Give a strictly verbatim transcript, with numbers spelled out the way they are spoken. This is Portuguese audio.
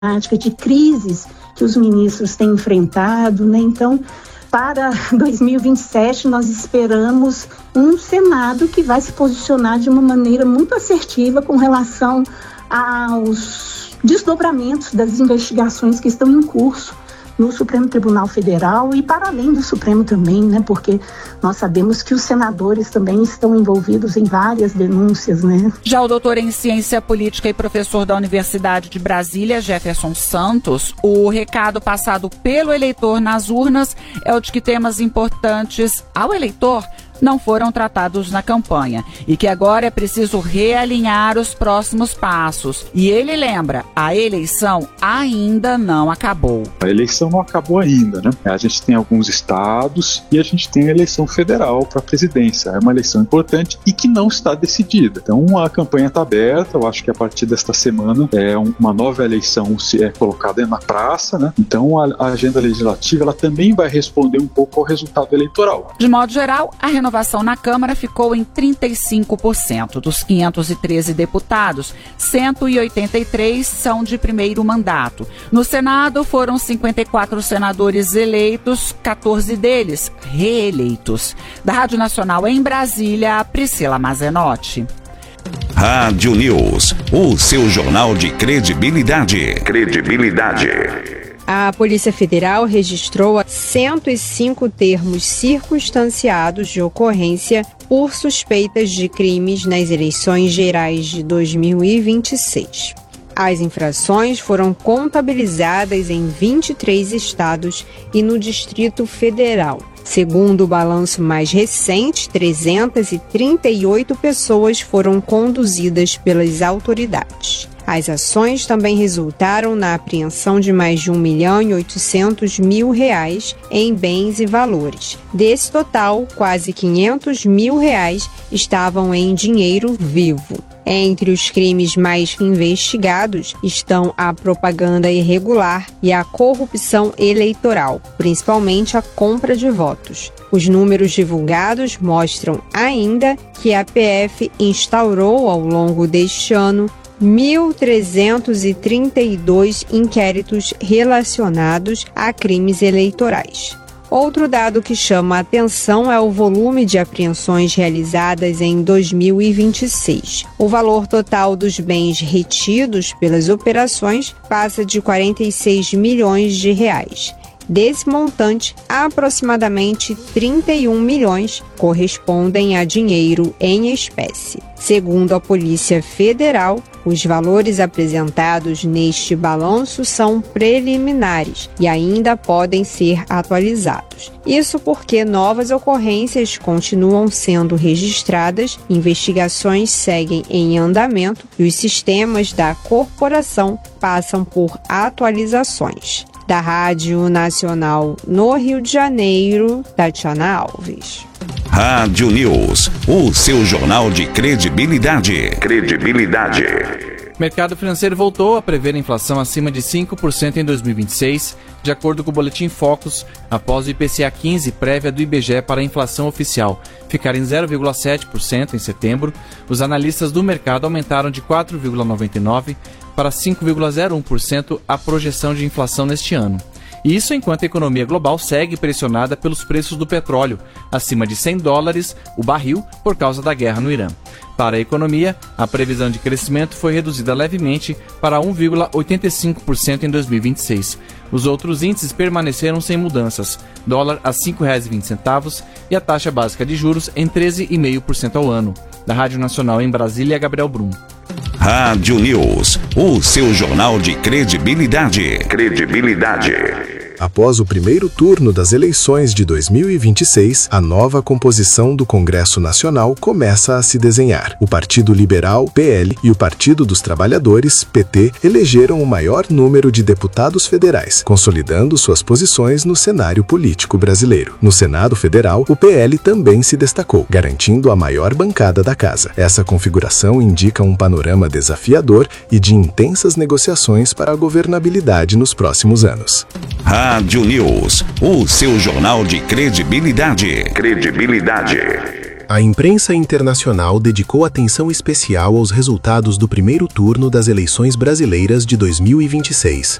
de crises que os ministros têm enfrentado, né? Então, para dois mil e vinte e sete, nós esperamos um Senado que vai se posicionar de uma maneira muito assertiva com relação aos desdobramentos das investigações que estão em curso no Supremo Tribunal Federal e para além do Supremo também, né? Porque nós sabemos que os senadores também estão envolvidos em várias denúncias, né? Já o doutor em Ciência Política e professor da Universidade de Brasília, Jefferson Santos, o recado passado pelo eleitor nas urnas é o de que temas importantes ao eleitor não foram tratados na campanha e que agora é preciso realinhar os próximos passos. E ele lembra, a eleição ainda não acabou. A eleição não acabou ainda, né? A gente tem alguns estados e a gente tem a eleição federal para a presidência. É uma eleição importante e que não está decidida. Então a campanha está aberta, eu acho que a partir desta semana é uma nova eleição se é colocada na praça, né? Então a, a agenda legislativa ela também vai responder um pouco ao resultado eleitoral. De modo geral, a renovação A renovação na Câmara ficou em trinta e cinco por cento. Dos quinhentos e treze deputados, cento e oitenta e três são de primeiro mandato. No Senado, foram cinquenta e quatro senadores eleitos, quatorze deles reeleitos. Da Rádio Nacional em Brasília, Priscila Mazenotti. Rádio News, o seu jornal de credibilidade. Credibilidade. A Polícia Federal registrou cento e cinco termos circunstanciados de ocorrência por suspeitas de crimes nas eleições gerais de dois mil e vinte e seis. As infrações foram contabilizadas em vinte e três estados e no Distrito Federal. Segundo o balanço mais recente, trezentas e trinta e oito pessoas foram conduzidas pelas autoridades. As ações também resultaram na apreensão de mais de um milhão e oitocentos mil reais em bens e valores. Desse total, quase quinhentos mil reais estavam em dinheiro vivo. Entre os crimes mais investigados estão a propaganda irregular e a corrupção eleitoral, principalmente a compra de votos. Os números divulgados mostram ainda que a P F instaurou ao longo deste ano mil trezentos e trinta e dois inquéritos relacionados a crimes eleitorais. Outro dado que chama a atenção é o volume de apreensões realizadas em dois mil e vinte e seis. O valor total dos bens retidos pelas operações passa de quarenta e seis milhões de reais. Desse montante, aproximadamente trinta e um milhões correspondem a dinheiro em espécie. Segundo a Polícia Federal, os valores apresentados neste balanço são preliminares e ainda podem ser atualizados. Isso porque novas ocorrências continuam sendo registradas, investigações seguem em andamento e os sistemas da corporação passam por atualizações. Da Rádio Nacional no Rio de Janeiro, Tatiana Alves. Rádio News, o seu jornal de credibilidade. Credibilidade. O mercado financeiro voltou a prever a inflação acima de cinco por cento em dois mil e vinte e seis, de acordo com o Boletim Focus, após o I P C A quinze prévia do I B G E para a inflação oficial ficar em zero vírgula sete por cento em setembro. Os analistas do mercado aumentaram de quatro vírgula noventa e nove por cento para cinco vírgula zero um por cento a projeção de inflação neste ano. E isso enquanto a economia global segue pressionada pelos preços do petróleo, acima de cem dólares o barril por causa da guerra no Irã. Para a economia, a previsão de crescimento foi reduzida levemente para um vírgula oitenta e cinco por cento em dois mil e vinte e seis. Os outros índices permaneceram sem mudanças, dólar a cinco reais e vinte centavos e a taxa básica de juros em treze vírgula cinco por cento ao ano. Da Rádio Nacional em Brasília, Gabriel Brum. Rádio News, o seu jornal de credibilidade. Credibilidade. Após o primeiro turno das eleições de dois mil e vinte e seis, a nova composição do Congresso Nacional começa a se desenhar. O Partido Liberal, P L, e o Partido dos Trabalhadores, P T, elegeram o maior número de deputados federais, consolidando suas posições no cenário político brasileiro. No Senado Federal, o P L também se destacou, garantindo a maior bancada da casa. Essa configuração indica um panorama desafiador e de intensas negociações para a governabilidade nos próximos anos. Rádio News, o seu jornal de credibilidade. Credibilidade. A imprensa internacional dedicou atenção especial aos resultados do primeiro turno das eleições brasileiras de dois mil e vinte e seis.